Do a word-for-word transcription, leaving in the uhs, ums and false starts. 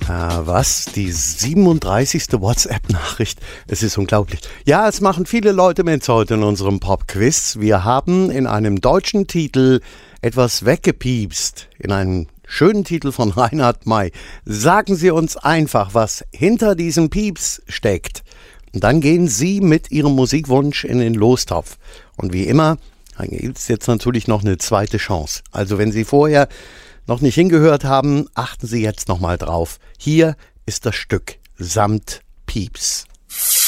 Ah, was? Die siebenunddreißigste WhatsApp-Nachricht. Es ist unglaublich. Ja, es machen viele Leute mit heute in unserem Pop-Quiz. Wir haben in einem deutschen Titel etwas weggepiepst. In einem schönen Titel von Reinhard May. Sagen Sie uns einfach, was hinter diesem Pieps steckt. Und dann gehen Sie mit Ihrem Musikwunsch in den Lostopf. Und wie immer, dann gibt es jetzt natürlich noch eine zweite Chance. Also wenn Sie vorher noch nicht hingehört haben, achten Sie jetzt nochmal drauf. Hier ist das Stück samt Pieps.